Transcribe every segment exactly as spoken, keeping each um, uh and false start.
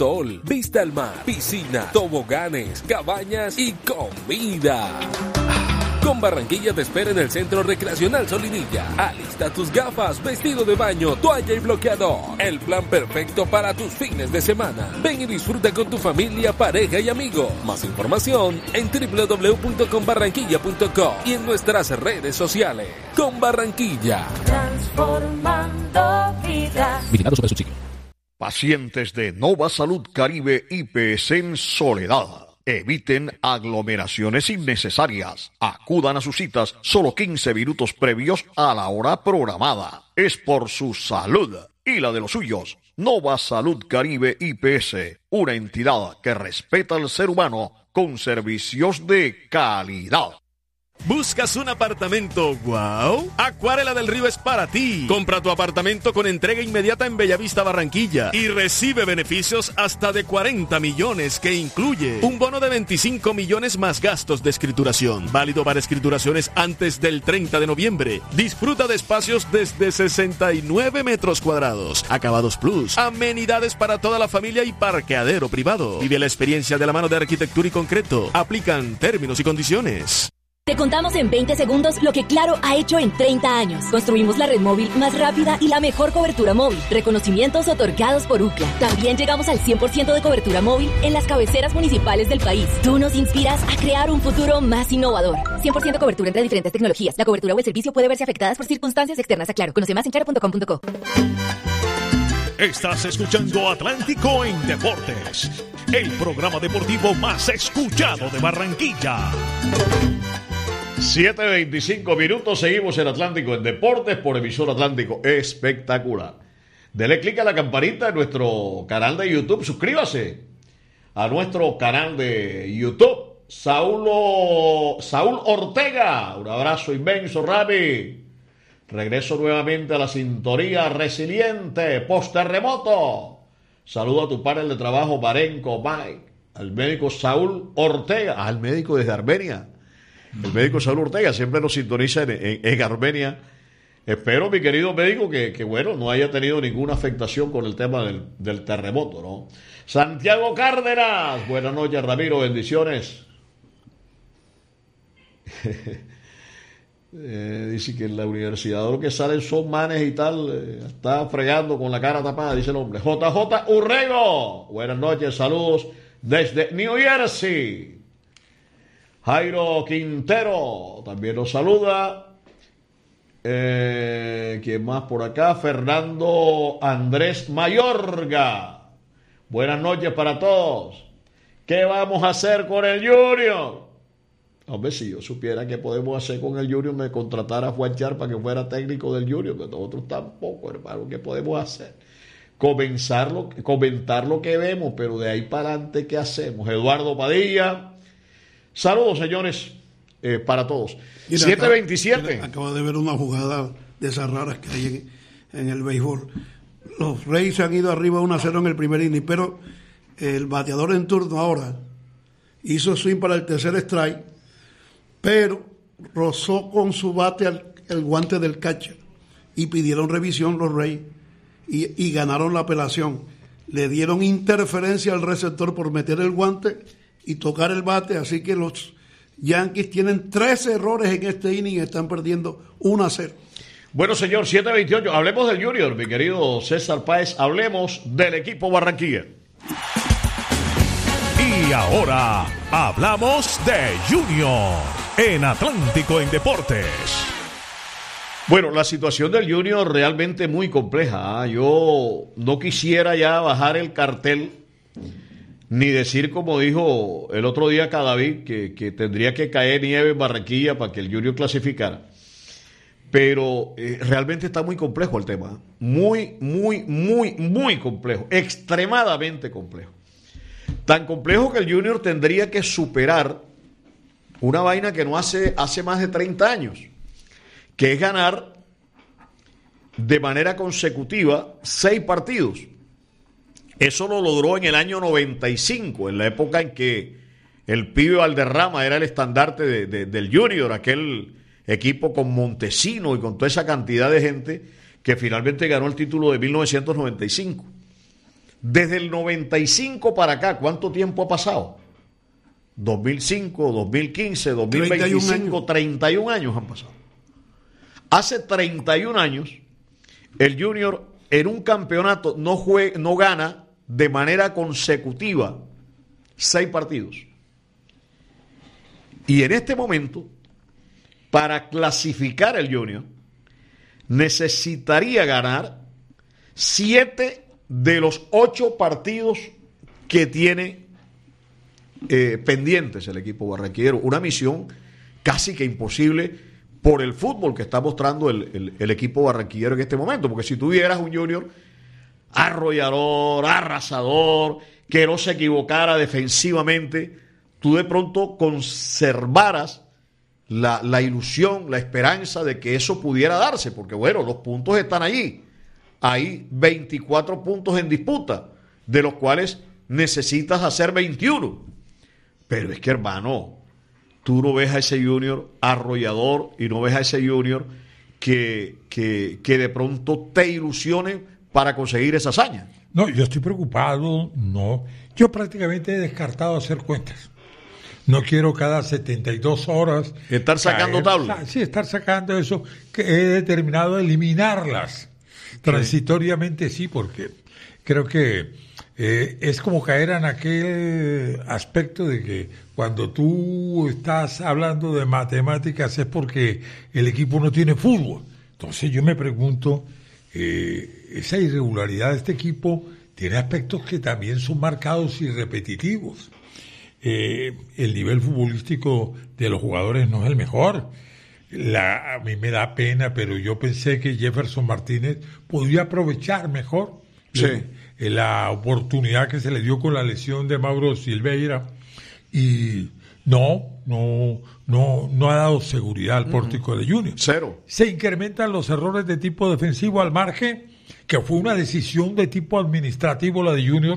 sol, vista al mar, piscina, toboganes, cabañas y comida. Con Barranquilla te espera en el Centro Recreacional Solinilla. Alista tus gafas, vestido de baño, toalla y bloqueador. El plan perfecto para tus fines de semana. Ven y disfruta con tu familia, pareja y amigos. Más información en doble u doble u doble u punto con barranquilla punto com y en nuestras redes sociales. Con Barranquilla. Transformando vidas. Vigilado sobre su siglo. Pacientes de Nova Salud Caribe I P S en Soledad. Eviten aglomeraciones innecesarias. Acudan a sus citas solo quince minutos previos a la hora programada. Es por su salud y la de los suyos. Nova Salud Caribe I P S, una entidad que respeta al ser humano con servicios de calidad. ¿Buscas un apartamento wow? Acuarela del Río es para ti. Compra tu apartamento con entrega inmediata en Bellavista, Barranquilla y recibe beneficios hasta de cuarenta millones que incluye un bono de veinticinco millones más gastos de escrituración. Válido para escrituraciones antes del treinta de noviembre. Disfruta de espacios desde sesenta y nueve metros cuadrados. Acabados Plus. Amenidades para toda la familia y parqueadero privado. Vive la experiencia de la mano de Arquitectura y Concreto. Aplican términos y condiciones. Te contamos en veinte segundos lo que Claro ha hecho en treinta años. Construimos la red móvil más rápida y la mejor cobertura móvil. Reconocimientos otorgados por U C L A. También llegamos al cien por ciento de cobertura móvil en las cabeceras municipales del país. Tú nos inspiras a crear un futuro más innovador. cien por ciento cobertura entre diferentes tecnologías. La cobertura o el servicio puede verse afectadas por circunstancias externas a Claro. Conoce más en claro punto com punto co. Estás escuchando Atlántico en Deportes, el programa deportivo más escuchado de Barranquilla. siete veinticinco minutos, seguimos en Atlántico en Deportes por emisor Atlántico Espectacular. Dele clic a la campanita en nuestro canal de YouTube, suscríbase a nuestro canal de YouTube. Saúl, Saúl Ortega, un abrazo inmenso, Rami. Regreso nuevamente a la sintonía resiliente, post-terremoto. Saludo a tu partner de trabajo, Marenco Mike, al médico Saúl Ortega, al médico desde Armenia. El médico Saúl Ortega siempre nos sintoniza en, en, en Armenia. Espero, mi querido médico, que, que bueno, no haya tenido ninguna afectación con el tema del, del terremoto, ¿no? Santiago Cárdenas, buenas noches, Ramiro, bendiciones. eh, dice que en la universidad lo que salen son manes y tal, eh, está fregando con la cara tapada, dice el hombre. J J Urrego, buenas noches, saludos desde New Jersey. Jairo Quintero también nos saluda. Eh, ¿Quién más por acá? Fernando Andrés Mayorga. Buenas noches para todos. ¿Qué vamos a hacer con el Junior? Hombre, si yo supiera qué podemos hacer con el Junior, me contratara a Juan Char para que fuera técnico del Junior, pero nosotros tampoco, hermano. ¿Qué podemos hacer? Comenzarlo, comentar lo que vemos, pero de ahí para adelante, ¿qué hacemos? Eduardo Padilla. Saludos, señores, eh, para todos. siete veintisiete. Acabo de ver una jugada de esas raras que hay en, en el béisbol. Los Reyes se han ido arriba uno a cero en el primer inning, pero el bateador en turno ahora hizo swing para el tercer strike, pero rozó con su bate al, el guante del catcher y pidieron revisión los Reyes y, y ganaron la apelación. Le dieron interferencia al receptor por meter el guante y tocar el bate, así que los Yankees tienen tres errores en este inning y están perdiendo uno a cero. Bueno, señor, siete veintiocho, hablemos del Junior, mi querido César Páez, hablemos del equipo Barranquilla. Y ahora hablamos de Junior en Atlántico en Deportes. Bueno, la situación del Junior realmente muy compleja, ¿eh? Yo no quisiera ya bajar el cartel ni decir, como dijo el otro día Cadavid, que, que tendría que caer nieve en Barranquilla para que el Junior clasificara. Pero eh, realmente está muy complejo el tema. Muy, muy, muy, muy complejo. Extremadamente complejo. Tan complejo que el Junior tendría que superar una vaina que no hace, hace más de treinta años, que es ganar de manera consecutiva seis partidos. Eso lo logró en el año noventa y cinco, en la época en que el pibe Valderrama era el estandarte de, de, del Junior, aquel equipo con Montesino y con toda esa cantidad de gente que finalmente ganó el título de mil novecientos noventa y cinco. Desde el noventa y cinco para acá, ¿cuánto tiempo ha pasado? dos mil cinco, dos mil quince, dos mil veinticinco, treinta y un años han pasado. Hace treinta y un años, el Junior en un campeonato no, juega, no gana de manera consecutiva seis partidos. Y en este momento, para clasificar el Junior, necesitaría ganar siete de los ocho partidos que tiene eh, pendientes el equipo barranquillero. Una misión casi que imposible por el fútbol que está mostrando el, el, el equipo barranquillero en este momento. Porque si tuvieras un Junior arrollador, arrasador, que no se equivocara defensivamente, tú de pronto conservaras la, la ilusión, la esperanza de que eso pudiera darse, porque bueno, los puntos están allí. Hay veinticuatro puntos en disputa, de los cuales necesitas hacer veintiuno. Pero es que, hermano, tú no ves a ese Junior arrollador y no ves a ese Junior que, que, que de pronto te ilusione para conseguir esa hazaña. No, yo estoy preocupado, no. Yo prácticamente he descartado hacer cuentas. No quiero cada setenta y dos horas... Estar sacando tablas. Sí, estar sacando eso, que he determinado eliminarlas. Transitoriamente sí, porque creo que eh, es como caer en aquel aspecto de que cuando tú estás hablando de matemáticas es porque el equipo no tiene fútbol. Entonces yo me pregunto, eh, esa irregularidad de este equipo tiene aspectos que también son marcados y repetitivos. Eh, el nivel futbolístico de los jugadores no es el mejor. La, a mí me da pena, pero yo pensé que Jefferson Martínez podía aprovechar mejor sí. la, la oportunidad que se le dio con la lesión de Mauro Silveira, y no, no, no, no ha dado seguridad al pórtico uh-huh. de Junior. Cero. Se incrementan los errores de tipo defensivo al margen, que fue una decisión de tipo administrativo la de Junior.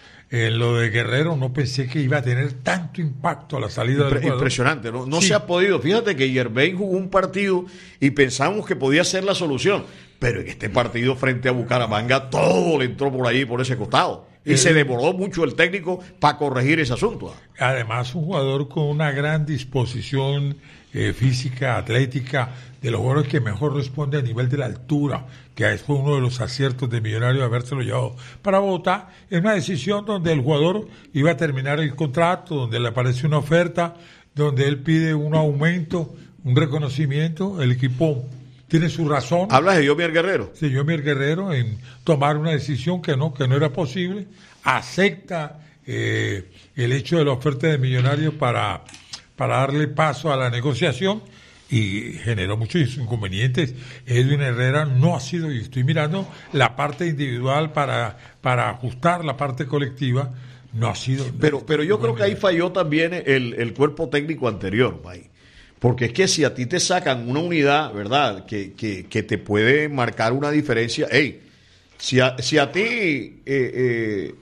En lo de Guerrero no pensé que iba a tener tanto impacto a la salida Impre- del jugador. Impresionante, no, no sí. se ha podido. Fíjate que Yerbein jugó un partido y pensamos que podía ser la solución, pero en este partido frente a Bucaramanga todo le entró por ahí, por ese costado. Y eh, se demoró mucho el técnico para corregir ese asunto. Además, un jugador con una gran disposición eh, física, atlética, de los jugadores que mejor responde a nivel de la altura, que fue uno de los aciertos de Millonarios de habérselo llevado para Bogotá, en una decisión donde el jugador iba a terminar el contrato, donde le aparece una oferta, donde él pide un aumento, un reconocimiento, el equipo tiene su razón. ¿Hablas de Yomier Guerrero? Sí, Yomier Guerrero, en tomar una decisión que no, que no era posible, acepta eh, el hecho de la oferta de Millonarios para, para darle paso a la negociación, y generó muchos inconvenientes. Edwin Herrera no ha sido, y estoy mirando la parte individual para, para ajustar la parte colectiva, no ha sido. Pero, pero yo creo que ahí falló también el, el cuerpo técnico anterior, May. Porque es que si a ti te sacan una unidad, ¿verdad?, que, que, que te puede marcar una diferencia, hey, si a, si a ti eh, eh,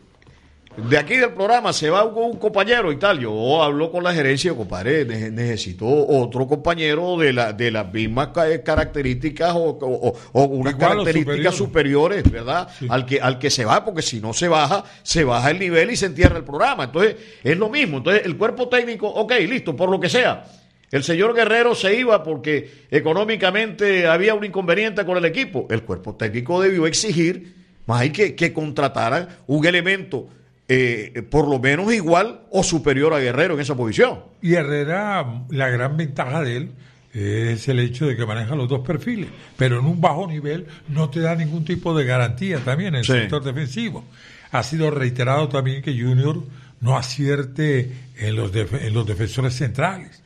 de aquí del programa se va un, un compañero y tal, yo hablo con la gerencia, compadre, ne- necesito otro compañero de la de las mismas ca- características o, o, o unas Igual características superiores, ¿verdad? Sí. Al que al que se va, porque si no se baja, se baja el nivel y se entierra el programa. Entonces, es lo mismo. Entonces, el cuerpo técnico, ok, listo, por lo que sea. El señor Guerrero se iba porque económicamente había un inconveniente con el equipo. El cuerpo técnico debió exigir más hay que, que contrataran un elemento Eh, por lo menos igual o superior a Guerrero en esa posición. Y Herrera, la gran ventaja de él es el hecho de que maneja los dos perfiles, pero en un bajo nivel no te da ningún tipo de garantía también en el sí. sector defensivo. Ha sido reiterado también que Junior no acierte en los, def- en los defensores centrales.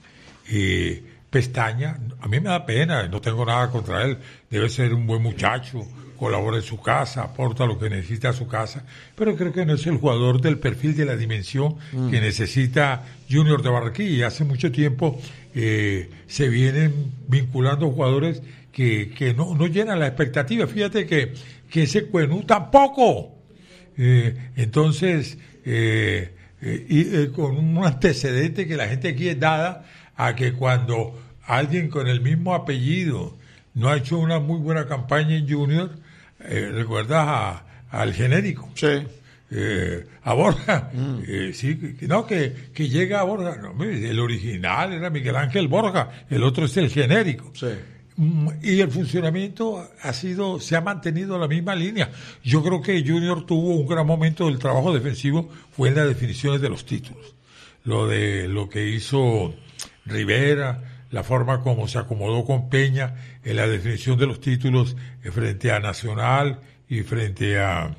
Eh, Pestaña, a mí me da pena, no tengo nada contra él, debe ser un buen muchacho, colabora en su casa, aporta lo que necesita a su casa, pero creo que no es el jugador del perfil de la dimensión mm. que necesita Junior de Barranquilla. Y hace mucho tiempo eh, se vienen vinculando jugadores que, que no, no llenan la expectativa. Fíjate que, que ese Cuenú tampoco. Eh, entonces, eh, eh, y, eh, con un antecedente que la gente aquí es dada a que cuando alguien con el mismo apellido no ha hecho una muy buena campaña en Junior, Eh, ¿recuerdas a, al genérico? Sí. eh, a Borja. Mm. Eh, sí, que, no, que, que llega a Borja. No, el original era Miguel Ángel Borja, el otro es el genérico. Sí. Y el funcionamiento ha sido, se ha mantenido en la misma línea. Yo creo que Junior tuvo un gran momento del trabajo defensivo, fue en las definiciones de los títulos. Lo de lo que hizo Rivera, la forma como se acomodó con Peña en la definición de los títulos frente a Nacional y frente a,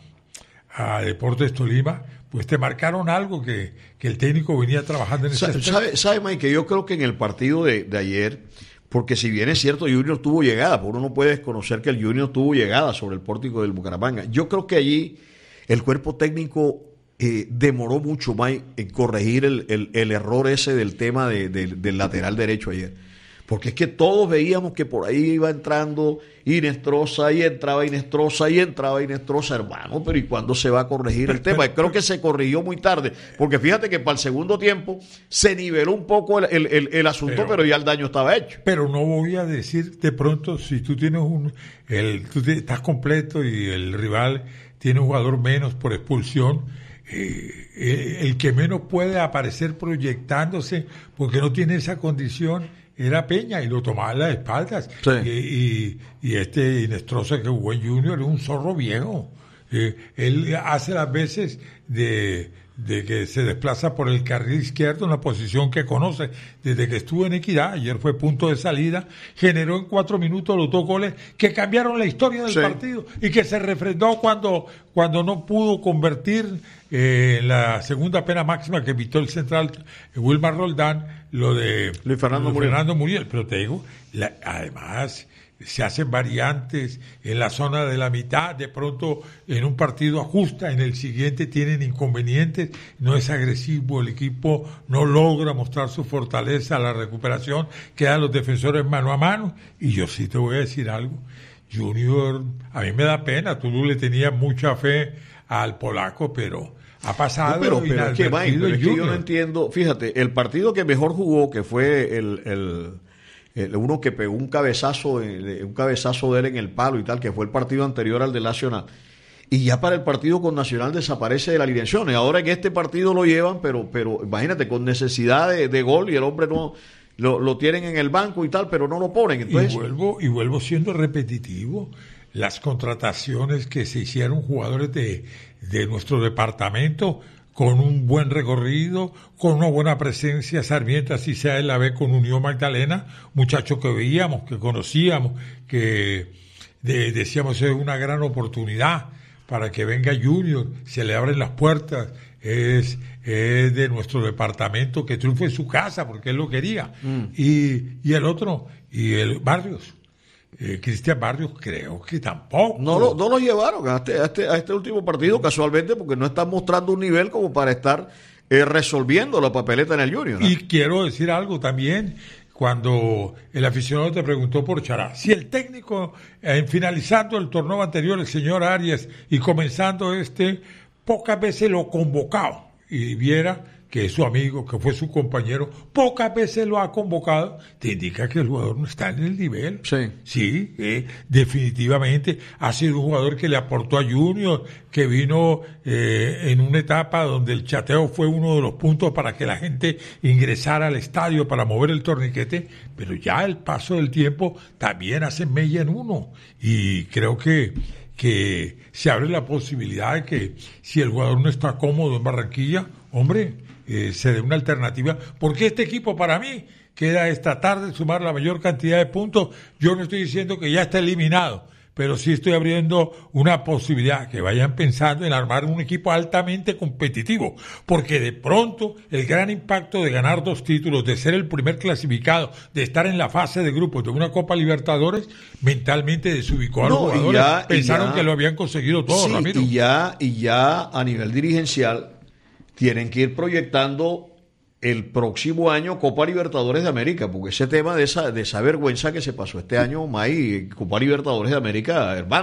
a Deportes Tolima, pues te marcaron algo que, que el técnico venía trabajando en ese aspecto. ¿Sabe, sabe Mike, que yo creo que en el partido de, de ayer, porque si bien es cierto, Junior tuvo llegada, porque uno no puede desconocer que el Junior tuvo llegada sobre el pórtico del Bucaramanga. Yo creo que allí el cuerpo técnico eh, demoró mucho más en corregir el, el, el error ese del tema de, de, del lateral derecho ayer. Porque es que todos veíamos que por ahí iba entrando Inestrosa, y entraba Inestrosa, y entraba Inestrosa, hermano, pero ¿y cuándo se va a corregir el tema? Creo que se corrigió muy tarde, porque fíjate que para el segundo tiempo se niveló un poco el, el, el, el asunto, pero, pero ya el daño estaba hecho. Pero no voy a decir de pronto, si tú tienes un, el, tú te, estás completo y el rival tiene un jugador menos por expulsión, Eh, eh, el que menos puede aparecer proyectándose porque no tiene esa condición era Peña y lo tomaba a las espaldas. Sí. Y, y, y este Inestrosa que jugó en Junior es un zorro viejo. Eh, él hace las veces de, de que se desplaza por el carril izquierdo, una posición que conoce desde que estuvo en Equidad. Ayer fue punto de salida, generó en cuatro minutos los dos goles que cambiaron la historia del sí. partido y que se refrendó cuando, cuando no pudo convertir eh, en la segunda pena máxima que evitó el central Wilmar Roldán, lo de Luis Fernando, Luis Fernando Muriel. Pero te digo, la, además se hacen variantes en la zona de la mitad, de pronto en un partido ajusta, en el siguiente tienen inconvenientes, no es agresivo, el equipo no logra mostrar su fortaleza, la recuperación, quedan los defensores mano a mano, y yo sí te voy a decir algo, Junior, a mí me da pena, tú le tenías mucha fe al polaco, pero ha pasado. No, pero, pero, es que, Mike, pero es que yo no entiendo, fíjate, el partido que mejor jugó, que fue el... el El, uno que pegó un cabezazo un cabezazo de él en el palo y tal, que fue el partido anterior al de Nacional, y ya para el partido con Nacional desaparece de la alineación, y ahora en este partido lo llevan, pero pero imagínate, con necesidad de, de gol, y el hombre no lo, lo tienen en el banco y tal, pero no lo ponen. Entonces, y vuelvo y vuelvo siendo repetitivo, las contrataciones que se hicieron, jugadores de, de nuestro departamento con un buen recorrido, con una buena presencia, Sarmiento, así sea en la B con Unión Magdalena, muchachos que veíamos, que conocíamos, que de, decíamos es una gran oportunidad para que venga Junior, se le abren las puertas, es, es de nuestro departamento, que triunfe en su casa, porque él lo quería. Mm. Y, y el otro, y el Barrios. Eh, Cristian Barrios creo que tampoco. No lo, no lo llevaron a este, a, este, a este último partido casualmente porque no están mostrando un nivel como para estar eh, resolviendo la papeleta en el Junior, ¿no? Y quiero decir algo también, cuando el aficionado te preguntó por Chará, si el técnico, eh, finalizando el torneo anterior, el señor Arias, y comenzando este, pocas veces lo convocaba y viera que es su amigo, que fue su compañero, pocas veces lo ha convocado, te indica que el jugador no está en el nivel. Sí. Sí, eh, definitivamente ha sido un jugador que le aportó a Junior, que vino eh, en una etapa donde el chateo fue uno de los puntos para que la gente ingresara al estadio para mover el torniquete, pero ya el paso del tiempo también hace mella en uno, y creo que que se abre la posibilidad de que si el jugador no está cómodo en Barranquilla, hombre, eh, se dé una alternativa, porque este equipo para mí queda esta tarde sumar la mayor cantidad de puntos. Yo no estoy diciendo que ya está eliminado, pero sí estoy abriendo una posibilidad que vayan pensando en armar un equipo altamente competitivo, porque de pronto el gran impacto de ganar dos títulos, de ser el primer clasificado, de estar en la fase de grupos de una Copa Libertadores, mentalmente desubicó a los no, jugadores, ya, pensaron ya, que lo habían conseguido todo, sí, Ramiro. Y ya, y ya a nivel dirigencial tienen que ir proyectando el próximo año Copa Libertadores de América, porque ese tema de esa, de esa vergüenza que se pasó este año, May, Copa Libertadores de América, hermano,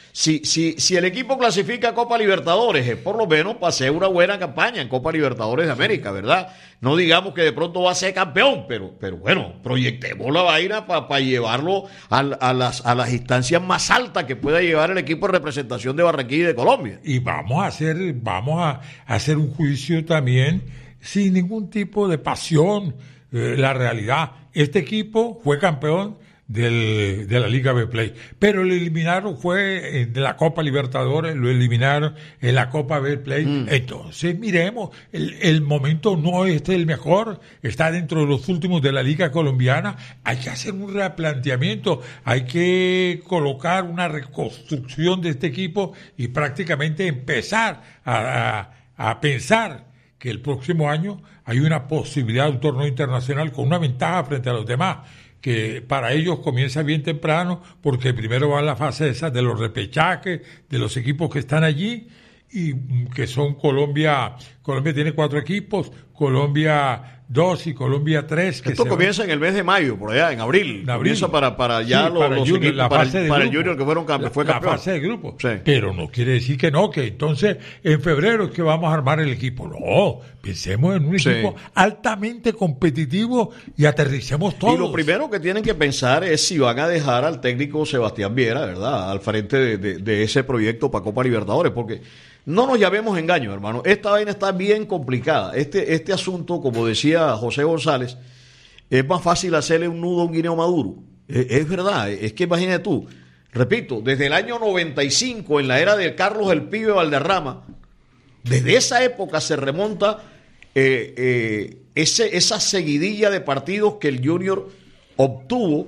si, si, si el equipo clasifica a Copa Libertadores, es por lo menos para hacer una buena campaña en Copa Libertadores de América, ¿verdad? No digamos que de pronto va a ser campeón, pero, pero bueno, proyectemos la vaina para pa llevarlo a, a, las, a las instancias más altas que pueda llevar el equipo de representación de Barranquilla y de Colombia. Y vamos a hacer, vamos a hacer un juicio también sin ningún tipo de pasión, eh, la realidad. Este equipo fue campeón del, de la Liga Betplay, pero lo eliminaron fue en la Copa Libertadores, lo eliminaron en la Copa Betplay. Mm. Entonces, miremos, el, el momento no es el mejor, está dentro de los últimos de la Liga Colombiana, hay que hacer un replanteamiento, hay que colocar una reconstrucción de este equipo y prácticamente empezar a, a, a pensar que el próximo año hay una posibilidad de un torneo internacional con una ventaja frente a los demás, que para ellos comienza bien temprano, porque primero va la fase esa de los repechajes, de los equipos que están allí, y que son Colombia, Colombia tiene cuatro equipos, Colombia dos y Colombia tres. Que Esto comienza van... en el mes de mayo, por allá, en abril. En abril. Comienza para, para ya sí, los, para los junior, equipos, la para, fase el, de para el grupo. Junior que fueron campe, fue campeón. La fase de grupo. Sí. Pero no quiere decir que no, que entonces en febrero es que vamos a armar el equipo. No, pensemos en un sí. equipo altamente competitivo y aterricemos todos. Y lo primero que tienen que pensar es si van a dejar al técnico Sebastián Viera, ¿verdad?, al frente de, de, de ese proyecto para Copa Libertadores, porque no nos llamemos engaños, hermano. Esta vaina está bien complicada. Este, este asunto, como decía José González, es más fácil hacerle un nudo a un guineo maduro. Es, es verdad, es que imagínate tú, repito, desde el año noventa y cinco, en la era de Carlos el Pibe Valderrama, desde esa época se remonta eh, eh, ese, esa seguidilla de partidos que el Junior obtuvo,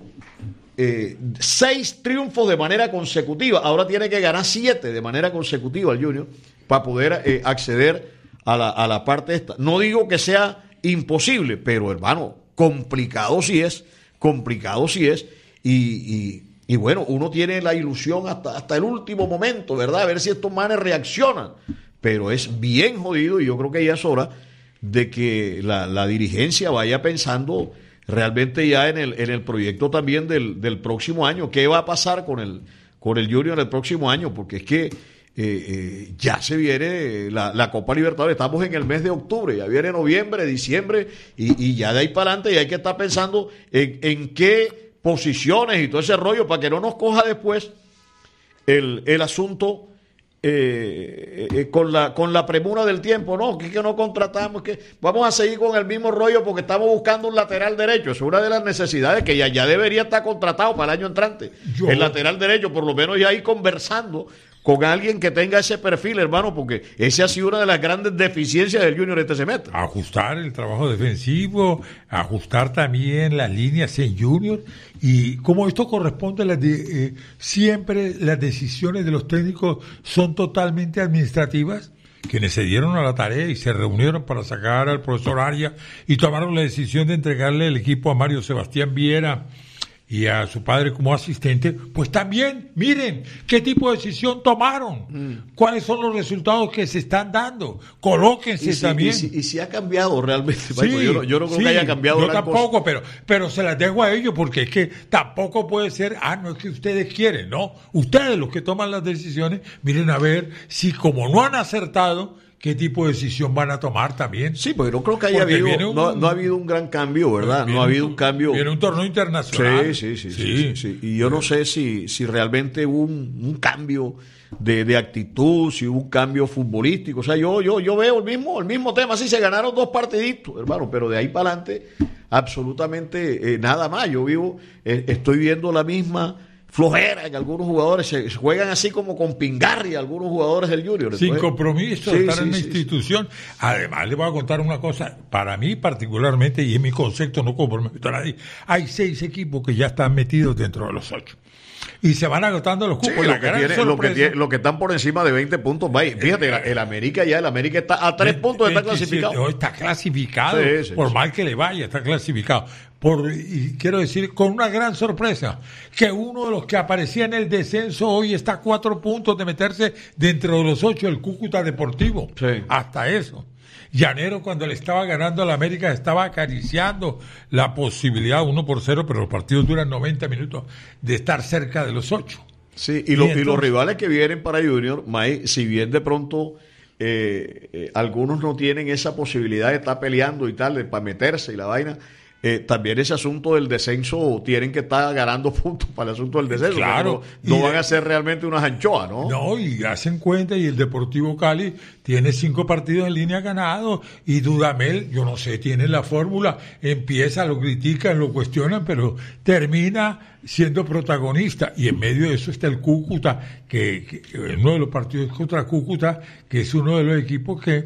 eh, seis triunfos de manera consecutiva. Ahora tiene que ganar siete de manera consecutiva el Junior para poder eh, acceder a la, a la parte esta. No digo que sea imposible, pero hermano, complicado sí es, complicado sí es, y, y, y bueno, uno tiene la ilusión hasta, hasta el último momento, ¿verdad? A ver si estos manes reaccionan, pero es bien jodido y yo creo que ya es hora de que la, la dirigencia vaya pensando realmente ya en el, en el proyecto también del, del próximo año. ¿Qué va a pasar con el, con el Junior el próximo año? Porque es que Eh, eh, ya se viene la, la Copa Libertadores, estamos en el mes de octubre, ya viene noviembre, diciembre y, y ya de ahí para adelante y hay que estar pensando en, en qué posiciones y todo ese rollo para que no nos coja después el, el asunto eh, eh, con la con la premura del tiempo, no, que, que no contratamos, que vamos a seguir con el mismo rollo porque estamos buscando un lateral derecho. Es una de las necesidades que ya, ya debería estar contratado para el año entrante. Yo... el lateral derecho, por lo menos ya ahí conversando con alguien que tenga ese perfil, hermano, porque ese ha sido una de las grandes deficiencias del Junior este semestre. Ajustar el trabajo defensivo, ajustar también las líneas en Junior, y como esto corresponde a las de, eh, siempre las decisiones de los técnicos son totalmente administrativas, quienes se dieron a la tarea y se reunieron para sacar al profesor Arias y tomaron la decisión de entregarle el equipo a Mario Sebastián Viera y a su padre como asistente, pues también, miren, qué tipo de decisión tomaron, mm. cuáles son los resultados que se están dando, colóquense y si, también. Y si, y si ha cambiado realmente, sí, Michael, yo, no, yo no creo sí, que haya cambiado yo gran tampoco, cosa. pero, pero se las dejo a ellos, porque es que tampoco puede ser, ah, no es que ustedes quieren, no, ustedes los que toman las decisiones, miren a ver si como no han acertado, qué tipo de decisión van a tomar también. Sí, porque no creo que haya habido, un, no, no ha habido un gran cambio, ¿verdad? No ha habido un, un cambio. Viene un torneo internacional. Sí, sí, sí. sí, sí, sí, sí. Y yo no sé si, si realmente hubo un, un cambio de, de actitud, si hubo un cambio futbolístico. O sea, yo, yo, yo veo el mismo, el mismo tema. Sí, se ganaron dos partiditos, hermano, pero de ahí para adelante, absolutamente eh, nada más. Yo vivo, eh, estoy viendo la misma flojera en algunos jugadores, se juegan así como con pingarria algunos jugadores del Junior. Sin Entonces, compromiso, sí, estar sí, en la sí, institución. Sí. Además, le voy a contar una cosa, para mí particularmente, y en mi concepto no comprometo a nadie, hay seis equipos que ya están metidos dentro de los ocho. Y se van agotando los cupos. Sí, lo, que tiene, lo, que tiene, lo que están por encima de veinte puntos. Vaya, fíjate, el, el América ya, el América está a tres puntos de estar clasificado. No, está clasificado, sí, sí, por sí. mal que le vaya, está clasificado. Por, y quiero decir, con una gran sorpresa, que uno de los que aparecía en el descenso hoy está a cuatro puntos de meterse dentro de los ocho, el Cúcuta Deportivo. Sí. Hasta eso. Llanero, cuando le estaba ganando a la América, estaba acariciando la posibilidad, uno por cero, pero los partidos duran noventa minutos, de estar cerca de los ocho. Sí, y, lo, y, entonces, y los rivales que vienen para Junior, May, si bien de pronto eh, eh, algunos no tienen esa posibilidad de estar peleando y tal, de, para meterse y la vaina, eh, también ese asunto del descenso tienen que estar ganando puntos para el asunto del descenso. Claro. No, no van de, a ser realmente unas anchoas, ¿no? No, y hacen cuenta, y el Deportivo Cali tiene cinco partidos en línea ganados, y Dudamel, yo no sé, tiene la fórmula, empieza, lo critican, lo cuestionan, pero termina siendo protagonista, y en medio de eso está el Cúcuta, que, que uno de los partidos contra Cúcuta, que es uno de los equipos que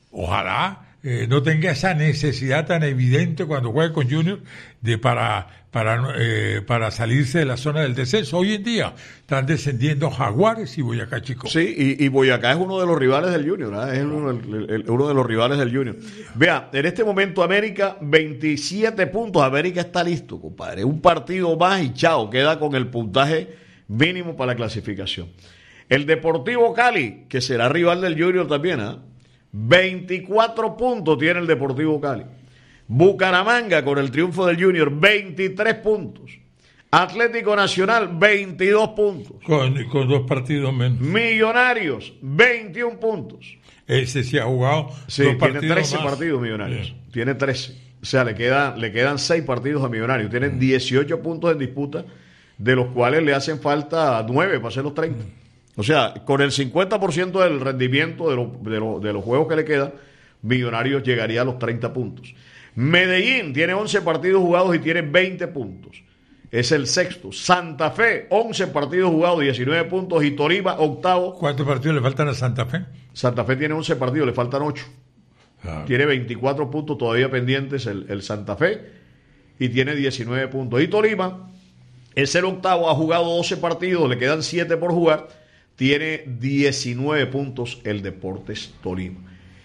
ojalá Eh, no tenga esa necesidad tan evidente cuando juegue con Junior de para para eh, para salirse de la zona del descenso. Hoy en día están descendiendo Jaguares y Boyacá Chico. Sí, y, y Boyacá es uno de los rivales del Junior, ¿eh? Es uno, el, el, uno de los rivales del Junior. Vea, en este momento América, veintisiete puntos. América está listo, compadre. Un partido más y chao, queda con el puntaje mínimo para la clasificación. El Deportivo Cali, que será rival del Junior también, ¿ah? ¿eh? veinticuatro puntos tiene el Deportivo Cali. Bucaramanga, con el triunfo del Junior, veintitrés puntos. Atlético Nacional, veintidós puntos. Con, con dos partidos menos. Millonarios, veintiún puntos. Ese sí ha jugado. Sí, dos tiene partidos trece más. partidos Millonarios. Bien. Tiene trece. O sea, le, queda, le quedan seis partidos a Millonarios. Tiene mm. dieciocho puntos en disputa, de los cuales le hacen falta nueve para hacer los treinta. Mm. O sea, con el cincuenta por ciento del rendimiento de, lo, de, lo, de los juegos que le quedan, Millonarios llegaría a los treinta puntos. Medellín tiene once partidos jugados y tiene veinte puntos. Es el sexto. Santa Fe, once partidos jugados, diecinueve puntos. Y Tolima, octavo. ¿Cuántos partidos le faltan a Santa Fe? Santa Fe tiene once partidos, le faltan ocho. Ah. Tiene veinticuatro puntos todavía pendientes el, el Santa Fe. Y tiene diecinueve puntos. Y Tolima es el octavo, ha jugado doce partidos, le quedan siete por jugar. Tiene diecinueve puntos el Deportes Tolima.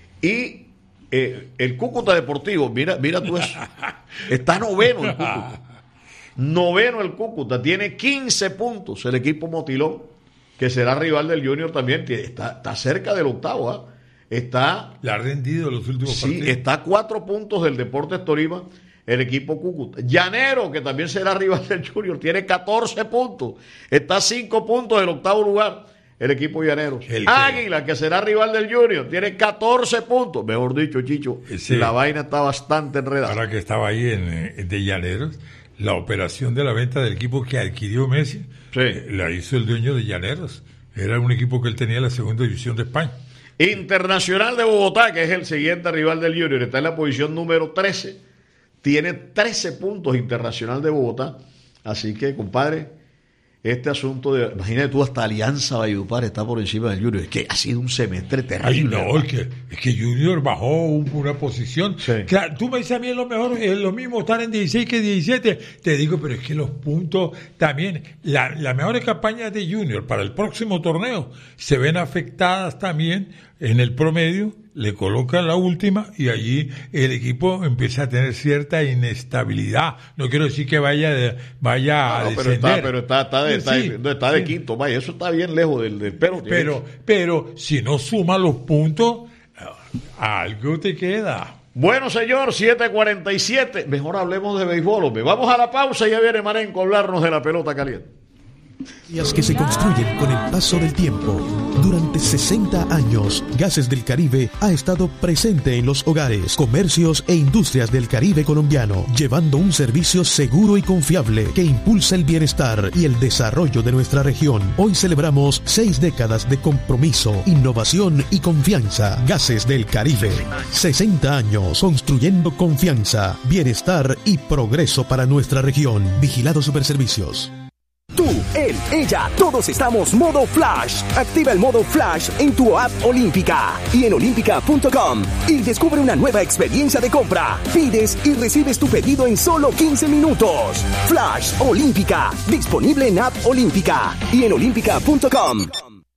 Y eh, el Cúcuta Deportivo, mira, mira tú eso. Está noveno el Cúcuta. Noveno el Cúcuta. Tiene quince puntos el equipo Motilón, que será rival del Junior también. Está, está cerca del octavo. ¿eh? Está. Le ha rendido los últimos sí, partidos. Está a cuatro puntos del Deportes Tolima, el equipo Cúcuta. Llanero, que también será rival del Junior, tiene catorce puntos. Está a cinco puntos del octavo lugar. El equipo Llaneros. El que... Águila, que será rival del Junior, tiene catorce puntos. Mejor dicho, Chicho, sí. La vaina está bastante enredada. Ahora que estaba ahí en, en de Llaneros, la operación de la venta del equipo que adquirió Messi, sí. eh, la hizo el dueño de Llaneros. Era un equipo que él tenía en la segunda división de España. Internacional de Bogotá, que es el siguiente rival del Junior, está en la posición número trece. Tiene trece puntos Internacional de Bogotá. Así que, compadre, este asunto de, imagínate tú, hasta Alianza Valledupar está por encima del Junior. Es que ha sido un semestre terrible. Ay, no, es que, es que Junior bajó un, una posición. Sí. Claro, tú me dices a mí es lo mejor, es lo mismo estar en dieciséis que diecisiete. Te digo, pero es que los puntos también, la, las mejores campañas de Junior para el próximo torneo se ven afectadas también en el promedio. Le colocan la última y allí el equipo empieza a tener cierta inestabilidad. No quiero decir que vaya de, vaya no, a no, descender. Pero está, pero está, está de, está, sí, de, está de sí. quinto, vaya, eso está bien lejos del, del pero. Pero, pero si no suma los puntos, algo te queda. Bueno, señor, siete cuarenta y siete. Mejor hablemos de béisbol, hombre. Vamos a la pausa y ya viene Marenco a hablarnos de la pelota caliente. Que se construyen con el paso del tiempo. Durante sesenta años, Gases del Caribe ha estado presente en los hogares, comercios e industrias del Caribe colombiano, llevando un servicio seguro y confiable que impulsa el bienestar y el desarrollo de nuestra región. Hoy celebramos seis décadas de compromiso, innovación y confianza. Gases del Caribe. sesenta años construyendo confianza, bienestar y progreso para nuestra región. Vigilado Superservicios. Tú, él, ella, todos estamos modo Flash. Activa el modo Flash en tu app Olímpica y en olímpica punto com y descubre una nueva experiencia de compra. Pides y recibes tu pedido en solo quince minutos. Flash Olímpica, disponible en app Olímpica y en olímpica punto com.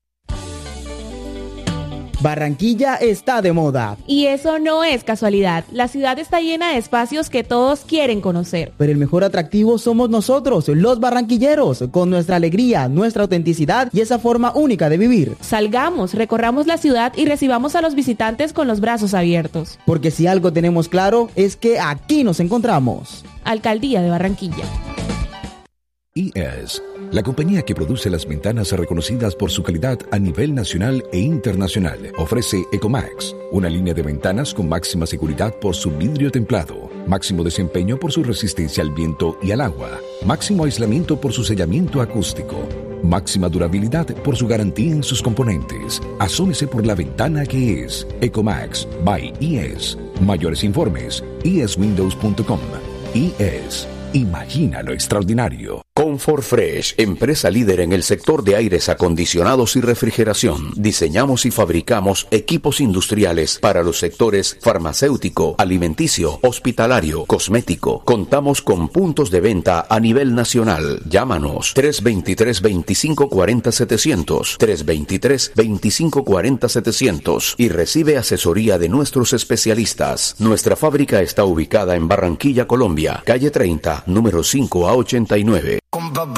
Barranquilla está de moda. Y eso no es casualidad. La ciudad está llena de espacios que todos quieren conocer. Pero el mejor atractivo somos nosotros, los barranquilleros, con nuestra alegría, nuestra autenticidad y esa forma única de vivir. Salgamos, recorramos la ciudad y recibamos a los visitantes con los brazos abiertos. Porque si algo tenemos claro es que aquí nos encontramos. Alcaldía de Barranquilla. E S, la compañía que produce las ventanas reconocidas por su calidad a nivel nacional e internacional, ofrece Ecomax, una línea de ventanas con máxima seguridad por su vidrio templado, máximo desempeño por su resistencia al viento y al agua, máximo aislamiento por su sellamiento acústico, máxima durabilidad por su garantía en sus componentes. Asómese por la ventana que es Ecomax by E S. Mayores informes, e s windows punto com. E S. Imagina lo extraordinario. Comfort Fresh, empresa líder en el sector de aires acondicionados y refrigeración. Diseñamos y fabricamos equipos industriales para los sectores farmacéutico, alimenticio, hospitalario, cosmético. Contamos con puntos de venta a nivel nacional. Llámanos tres dos tres, veinticinco cuarenta, setecientos, tres dos tres, veinticinco cuarenta, setecientos y recibe asesoría de nuestros especialistas. Nuestra fábrica está ubicada en Barranquilla, Colombia, calle treinta, número cinco a ochenta y nueve.